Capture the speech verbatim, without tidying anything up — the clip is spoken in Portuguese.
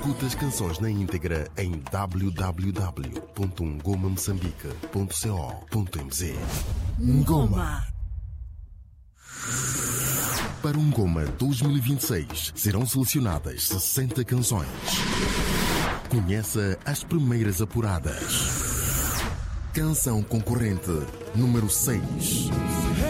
Escuta as canções na íntegra em w w w ponto ngoma moçambique ponto co ponto m z. Ngoma. Para o Ngoma dois mil e vinte e seis serão selecionadas sessenta canções. Conheça as primeiras apuradas. Canção concorrente número seis.